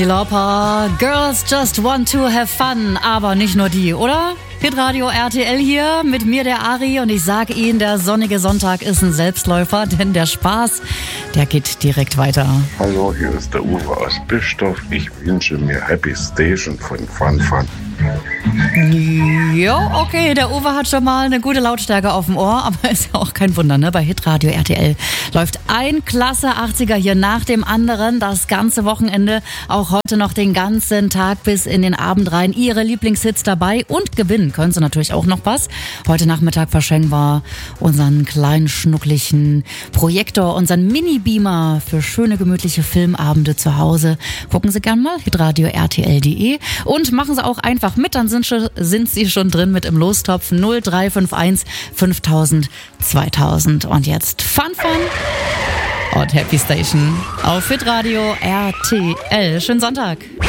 Lauper, Girls just want to have fun, aber nicht nur die, oder? Hitradio RTL hier, mit mir der Ari, und ich sag Ihnen, der sonnige Sonntag ist ein Selbstläufer, denn der Spaß, der geht direkt weiter. Hallo, hier ist der Uwe aus Bischdorf. Ich wünsche mir Happy Station von Fun Fun. Jo, okay, der Uwe hat schon mal eine gute Lautstärke auf dem Ohr, aber ist ja auch kein Wunder, ne? Bei Hitradio RTL läuft ein klasse 80er hier nach dem anderen, das ganze Wochenende, auch heute noch den ganzen Tag bis in den Abend rein. Ihre Lieblingshits dabei, und gewinnen können Sie natürlich auch noch was. Heute Nachmittag verschenken wir unseren kleinen schnucklichen Projektor, unseren Mini-Beamer für schöne gemütliche Filmabende zu Hause. Gucken Sie gern mal, hitradio RTL.de, und machen Sie auch einfach mit, dann sind Sie schon drin mit im Lostopf 0351 5000 2000. Und jetzt Fun und Happy Station auf Hitradio RTL. Schönen Sonntag.